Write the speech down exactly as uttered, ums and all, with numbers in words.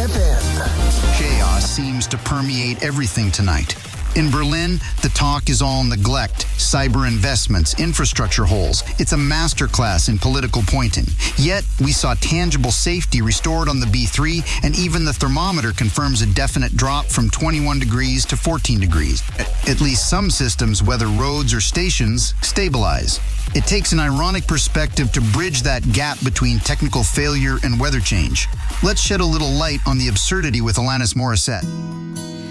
Step in. Chaos seems to permeate everything tonight. In Berlin, the talk is all neglect, cyber investments, infrastructure holes. It's a masterclass in political pointing. Yet, we saw tangible safety restored on the B three, and even the thermometer confirms a definite drop from twenty-one degrees to fourteen degrees. At least some systems, whether roads or stations, stabilize. It takes an ironic perspective to bridge that gap between technical failure and weather change. Let's shed a little light on the absurdity with Alanis Morissette.